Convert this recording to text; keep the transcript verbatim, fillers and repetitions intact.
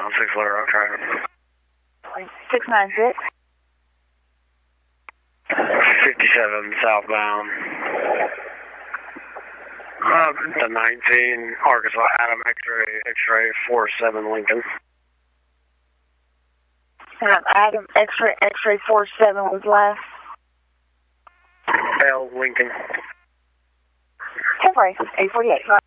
southbound, six Little Rock Drive. six nine six. fifty-seven southbound. Uh, the nineteen Arkansas Adam X-ray, X-ray four seven Lincoln. Um, Adam X-ray, X-ray four seven was last. L Lincoln. Temporary, eight forty-eight.